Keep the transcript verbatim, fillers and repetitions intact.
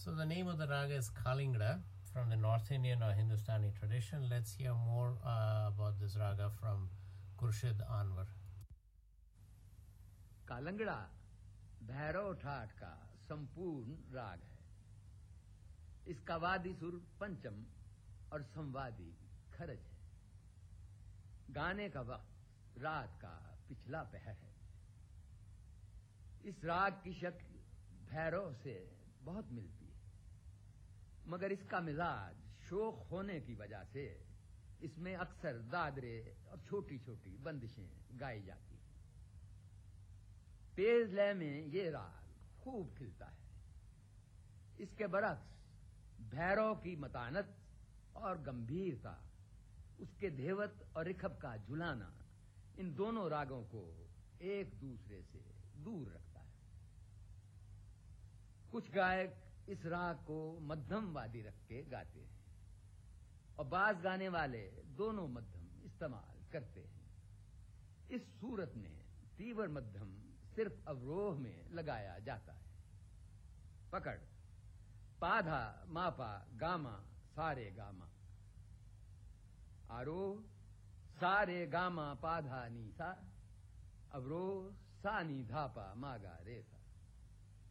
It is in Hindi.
So the name of the raga is Kalingada from the North Indian or Hindustani tradition. Let's hear more uh, about this raga from Khurshid Anwar. कालंगड़ा Bhairav ठाट का संपूर्ण राग है। इसका वादी सुर पंचम और संवादी खरज है। गाने का वक्त रात का पिछला पहर है। इस राग की शक्ल भैरव से बहुत मिलती है, मगर इसका मिजाज शोख होने की वजह से इसमें अक्सर दादरे और छोटी छोटी बंदिशें गाई जाती हैं। तेज लय में ये राग खूब खिलता है। इसके बरक्स भैरव की मतानत और गंभीरता, उसके धेवत और रिखब का झुलाना इन दोनों रागों को एक दूसरे से दूर रखता है। कुछ गायक इस राग को मध्यम वादी रख के गाते हैं और बाज गाने वाले दोनों मध्यम इस्तेमाल करते हैं। इस सूरत में तीव्र मध्यम सिर्फ अवरोह में लगाया जाता है। पकड़ पाधा मापा गामा सारे गामा, आरोह सारे गामा पाधा नीसा, अवरोह सा नी धापा मागा रेसा।